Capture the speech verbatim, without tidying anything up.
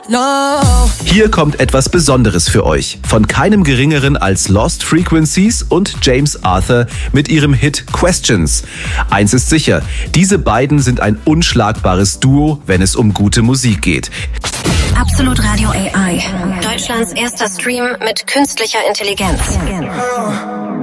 No. Hier kommt etwas Besonderes für euch. Von keinem Geringeren als Lost Frequencies und James Arthur mit ihrem Hit Questions. Eins ist sicher, diese beiden sind ein unschlagbares Duo, wenn es um gute Musik geht. Absolut Radio A I. Deutschlands erster Stream mit künstlicher Intelligenz.